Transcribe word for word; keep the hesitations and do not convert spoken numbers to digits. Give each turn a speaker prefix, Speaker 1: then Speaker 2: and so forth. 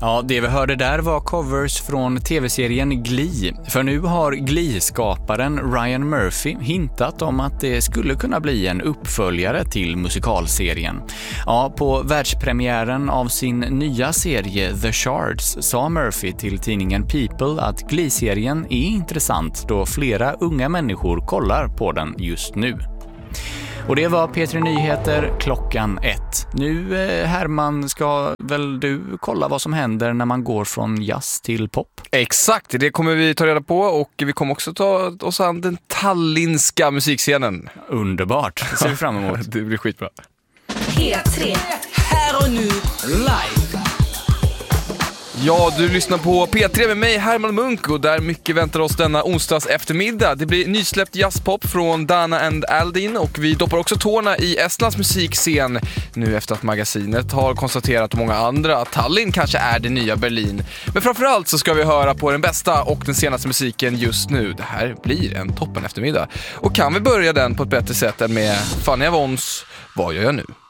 Speaker 1: Ja, det vi hörde där var covers från tv-serien Glee. För nu har Glee-skaparen Ryan Murphy hintat om att det skulle kunna bli en uppföljare till musikalserien. Ja, på världspremiären av sin nya serie The Shards sa Murphy till tidningen People att Glee-serien är intressant då flera unga människor kollar på den just nu. Och det var P tre Nyheter klockan ett. Nu, eh, Herman, ska väl du kolla vad som händer när man går från jazz till pop?
Speaker 2: Exakt, det kommer vi ta reda på och vi kommer också ta oss an den tallinska musikscenen.
Speaker 1: Underbart, det ser vi fram emot.
Speaker 2: Det blir skitbra.
Speaker 3: P tre, här och nu, live.
Speaker 2: Ja, du lyssnar på P tre med mig, Herman Munk, och där mycket väntar oss denna onsdags eftermiddag. Det blir nysläppt jazzpop från Dana and Aldin och vi doppar också tårna i Estlands musikscen nu efter att magasinet har konstaterat och många andra att Tallinn kanske är det nya Berlin. Men framförallt så ska vi höra på den bästa och den senaste musiken just nu. Det här blir en toppen eftermiddag. Och kan vi börja den på ett bättre sätt än med Fanny Avons Vad gör jag nu?